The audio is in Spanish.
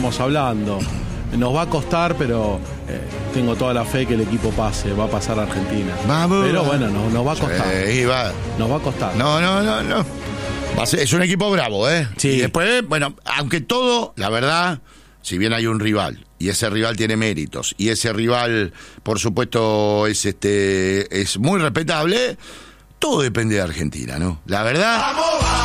veníamos hablando. Nos va a costar, pero tengo toda la fe que el equipo pase, va a pasar a Argentina. Vamos. Pero bueno, nos va a costar. Sí, va. Nos va a costar. No. Es un equipo bravo, ¿eh? Sí. Y después, bueno, aunque todo, la verdad, si bien hay un rival, y ese rival tiene méritos, y ese rival, por supuesto, es muy respetable, todo depende de Argentina, ¿no? La verdad.